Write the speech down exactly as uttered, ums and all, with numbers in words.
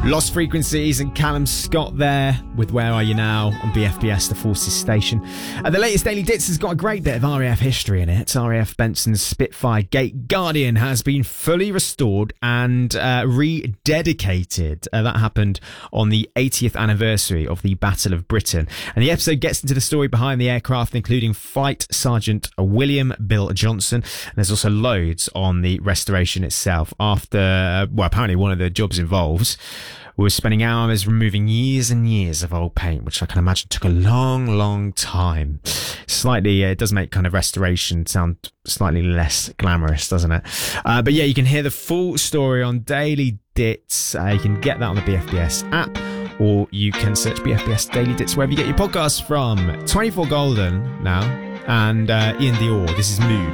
Lost Frequencies and Callum Scott there with Where Are You Now on B F B S, the Forces station. Uh, the latest Daily Dits has got a great bit of R A F history in it. R A F Benson's Spitfire Gate Guardian has been fully restored and uh, rededicated. Uh, that happened on the eightieth anniversary of the Battle of Britain. And the episode gets into the story behind the aircraft, including Flight Sergeant William Bill Johnson. And there's also loads on the restoration itself. After, well, apparently one of the jobs involved was spending hours removing years and years of old paint, which I can imagine took a long, long time. Slightly, uh, it does make kind of restoration sound slightly less glamorous, doesn't it? Uh, but yeah, you can hear the full story on Daily Dits. Uh, you can get that on the B F B S app, or you can search B F B S Daily Dits wherever you get your podcasts from. twenty-four Golden now, and uh, Ian Dior. This is Mood.